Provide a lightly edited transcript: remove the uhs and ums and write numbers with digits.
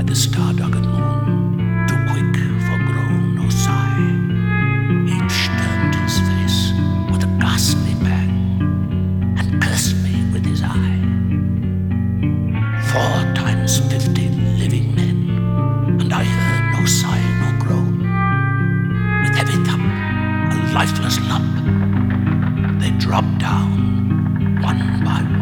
the star-darkened moon, too quick for groan or sigh, each turned his face with a ghastly pang and cursed me with his eye. 4 times 50 living men, and I heard no sigh nor groan. With heavy thump, a lifeless lump, they dropped down one by one.